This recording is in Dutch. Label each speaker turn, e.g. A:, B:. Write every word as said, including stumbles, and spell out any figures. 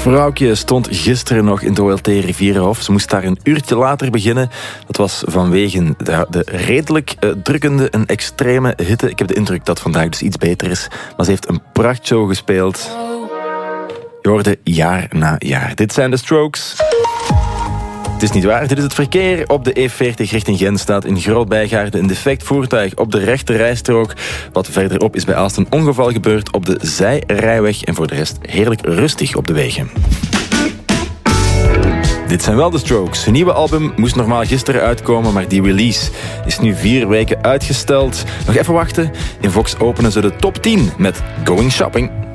A: vrouwtje stond gisteren nog in het O L T-Rivierenhof. Ze moest daar een uurtje later beginnen. Dat was vanwege de, de redelijk uh, drukkende en extreme hitte. Ik heb de indruk dat vandaag dus iets beter is. Maar ze heeft een prachtshow gespeeld. Je hoorde jaar na jaar. Dit zijn de Strokes. Het is niet waar, dit is het verkeer. Op de E veertig richting Gent staat in Groot-Bijgaarden een defect voertuig op de rechte rijstrook. Wat verderop is bij Aalst een ongeval gebeurd op de zijrijweg. En voor de rest heerlijk rustig op de wegen. Dit zijn wel de Strokes. Hun nieuwe album moest normaal gisteren uitkomen, maar die release is nu vier weken uitgesteld. Nog even wachten. In Vox openen ze de top tien met Going Shopping.